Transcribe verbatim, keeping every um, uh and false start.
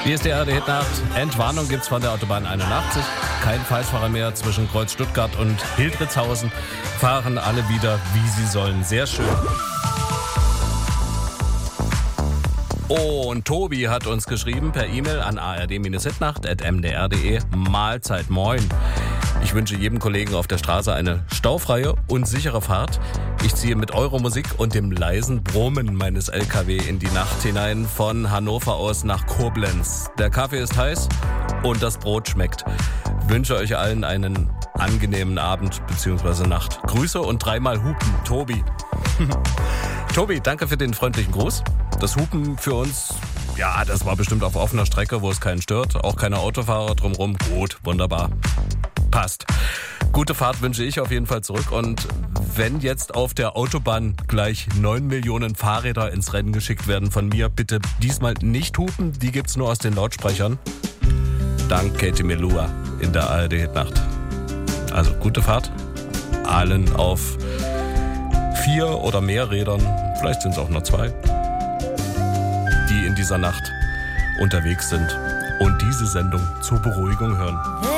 Hier ist die A R D-Hitnacht. Entwarnung gibt's von der Autobahn einundachtzig. Kein Falschfahrer mehr zwischen Kreuz Stuttgart und Hildritzhausen. Fahren alle wieder, wie sie sollen. Sehr schön. Und Tobi hat uns geschrieben per E-Mail an a r d hitnacht at m d r punkt d e. Mahlzeit, moin. Ich wünsche jedem Kollegen auf der Straße eine staufreie und sichere Fahrt. Ich ziehe mit eurer Musik und dem leisen Brummen meines L K W in die Nacht hinein von Hannover aus nach Koblenz. Der Kaffee ist heiß und das Brot schmeckt. Wünsche euch allen einen angenehmen Abend bzw. Nacht. Grüße und dreimal Hupen, Tobi. Tobi, danke für den freundlichen Gruß. Das Hupen für uns, ja, das war bestimmt auf offener Strecke, wo es keinen stört. Auch keine Autofahrer drumherum. Gut, wunderbar. Passt. Gute Fahrt wünsche ich auf jeden Fall zurück. Und wenn jetzt auf der Autobahn gleich neun Millionen Fahrräder ins Rennen geschickt werden von mir, bitte diesmal nicht hupen. Die gibt's nur aus den Lautsprechern. Dank Katie Melua in der A R D-Hitnacht. Also gute Fahrt. Allen auf vier oder mehr Rädern, vielleicht sind es auch nur zwei, die in dieser Nacht unterwegs sind und diese Sendung zur Beruhigung hören.